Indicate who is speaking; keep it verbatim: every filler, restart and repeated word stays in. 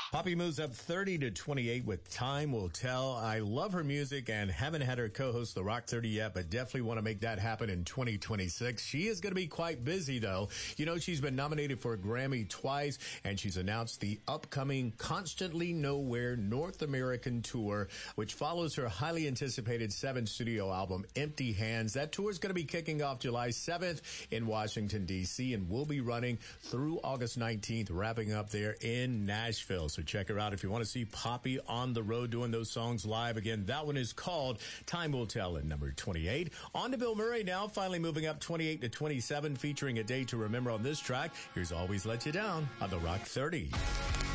Speaker 1: Poppy moves up thirty to twenty-eight with Time Will Tell. I love her music and haven't had her co-host The Rock thirty yet, but definitely want to make that happen in twenty twenty-six. She is going to be quite busy, though. You know, she's been nominated for a Grammy twice, and she's announced the upcoming Constantly Nowhere North American tour, which follows her highly anticipated seventh studio album, Empty Hands. That tour is going to be kicking off July seventh in Washington, D C, and will be running through August nineteenth, wrapping up there in Nashville. So check her out if you want to see Poppy on the road doing those songs live. Again, that one is called Time Will Tell at number twenty-eight. On to Bill Murray now, finally moving up twenty-eight to twenty-seven, featuring A Day to Remember on this track. Here's Always Let You Down on The Rock thirty.